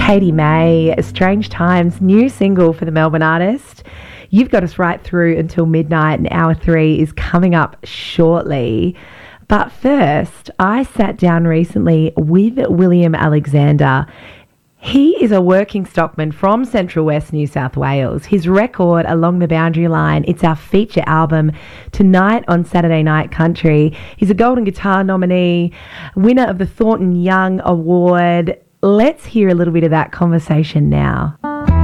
Katie May, Strange Times, new single for the Melbourne artist. You've got us right through until midnight, and hour 3 is coming up shortly. But first, I sat down recently with William Alexander. He is a working stockman from Central West New South Wales. His record, Along the Boundary Line, it's our feature album, Tonight on Saturday Night Country. He's a Golden Guitar nominee, winner of the Thornton Young Award. Let's hear a little bit of that conversation now.